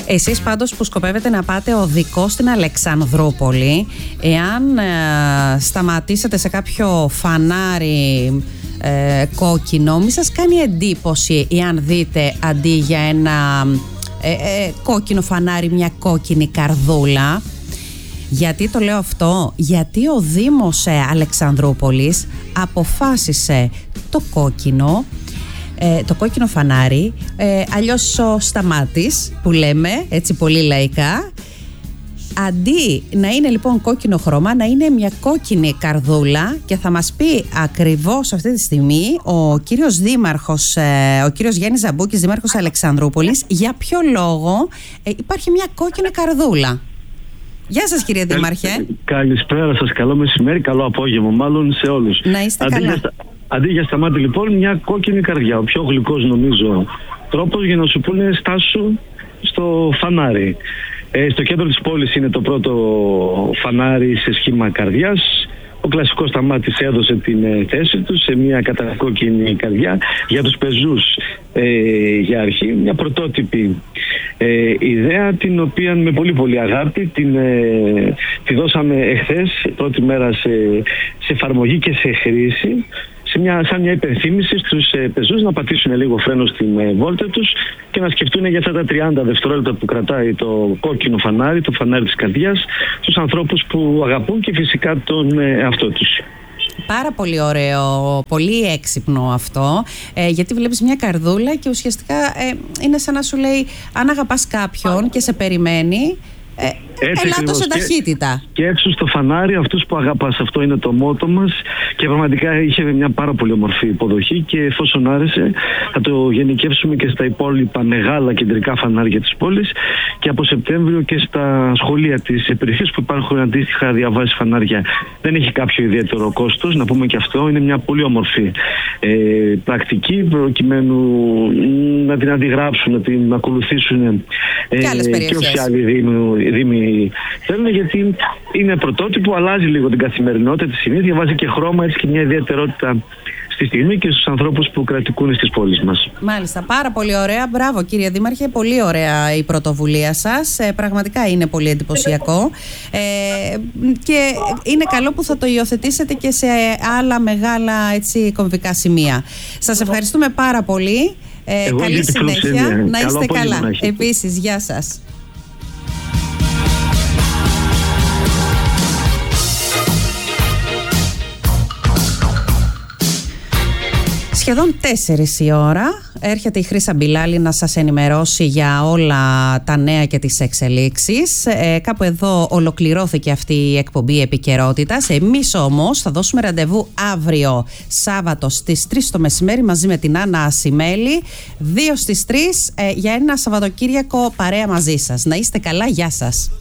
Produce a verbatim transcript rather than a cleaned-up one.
Εσείς πάντως που σκοπεύετε να πάτε οδικό στην Αλεξανδρούπολη, εάν ε, σταματήσετε σε κάποιο φανάρι ε, κόκκινο, μη σας κάνει εντύπωση εάν δείτε αντί για ένα ε, ε, κόκκινο φανάρι μια κόκκινη καρδούλα? Γιατί το λέω αυτό? Γιατί ο Δήμος ε, Αλεξανδρούπολης αποφάσισε το κόκκινο Ε, το κόκκινο φανάρι, ε, αλλιώς ο σταμάτης που λέμε έτσι πολύ λαϊκά, αντί να είναι λοιπόν κόκκινο χρώμα, να είναι μια κόκκινη καρδούλα. Και θα μας πει ακριβώς αυτή τη στιγμή ο κύριος Δήμαρχος, ε, ο κύριος Γιάννης Ζαμπούκης, Δήμαρχος Αλεξανδρούπολης, για ποιο λόγο ε, υπάρχει μια κόκκινη καρδούλα. Γεια σας κύριε Δήμαρχε. Καλησπέρα σας, καλό μεσημέρι, καλό απόγευμα μάλλον σε όλους. Να είστε αντί καλά. Για, αντί για σταμάτη λοιπόν, μια κόκκινη καρδιά. Ο πιο γλυκός νομίζω τρόπος για να σου πούνε στάσου στο φανάρι. Ε, στο κέντρο της πόλης είναι το πρώτο φανάρι σε σχήμα καρδιάς. Ο κλασικός σταμάτης έδωσε την ε, θέση του σε μια κατακόκκινη καρδιά για τους πεζούς ε, για αρχή. Μια πρωτότυπη ε, ιδέα, την οποία με πολύ πολύ αγάπη την, ε, τη δώσαμε εχθές, πρώτη μέρα σε, σε εφαρμογή και σε χρήση, σε μια, σαν μια υπενθύμηση στους ε, πεζούς να πατήσουν λίγο φρένο στην ε, βόλτα τους και να σκεφτούν για αυτά τα τριάντα δευτερόλεπτα που κρατάει το κόκκινο φανάρι, το φανάρι της καρδιάς, στους ανθρώπους που αγαπούν και φυσικά τον ε, εαυτό τους. Πάρα πολύ ωραίο, πολύ έξυπνο αυτό, ε, γιατί βλέπεις μια καρδούλα και ουσιαστικά ε, είναι σαν να σου λέει, αν αγαπάς κάποιον και σε περιμένει, ε, έλα τόσο ταχύτητα. Και έξω στο φανάρι αυτούς που αγαπάς, αυτό είναι το μότο μας και πραγματικά είχε μια πάρα πολύ ομορφή υποδοχή και εφόσον άρεσε θα το γενικεύσουμε και στα υπόλοιπα μεγάλα κεντρικά φανάρια της πόλης και από Σεπτέμβριο και στα σχολεία της περιοχής που υπάρχουν αντίστοιχα διαβάσεις φανάρια. Δεν έχει κάποιο ιδιαίτερο κόστος, να πούμε και αυτό, είναι μια πολύ όμορφη ε, πρακτική προκειμένου να την αντιγράψουν, να την ακολουθήσουν ε, και άλλες περιοχές. Και όσοι άλλοι δήμοι, δήμοι θέλουν, γιατί είναι πρωτότυπο, αλλάζει λίγο την καθημερινότητα, τη συνήθεια, βάζει και χρώμα, έτσι και μια ιδιαιτερότητα στη στιγμή και στους ανθρώπους που κρατικούν στις πόλεις μας. Μάλιστα, πάρα πολύ ωραία. Μπράβο κύριε Δήμαρχε, πολύ ωραία η πρωτοβουλία σας. Ε, πραγματικά είναι πολύ εντυπωσιακό. Ε, και είναι καλό που θα το υιοθετήσετε και σε άλλα μεγάλα έτσι, κομβικά σημεία. Σας ευχαριστούμε πάρα πολύ. Ε, καλή συνέχεια. Να είστε καλά. Επίσης, γεια σας. Σχεδόν τέσσερις η ώρα έρχεται η Χρύσα Μπιλάλη να σας ενημερώσει για όλα τα νέα και τις εξελίξεις. Ε, κάπου εδώ ολοκληρώθηκε αυτή η εκπομπή επικαιρότητας. Εμείς όμως θα δώσουμε ραντεβού αύριο Σάββατο στις τρεις το μεσημέρι μαζί με την Άννα Ασημέλη, δύο στις τρεις ε, για ένα Σαββατοκύριακο παρέα μαζί σας. Να είστε καλά, γεια σας.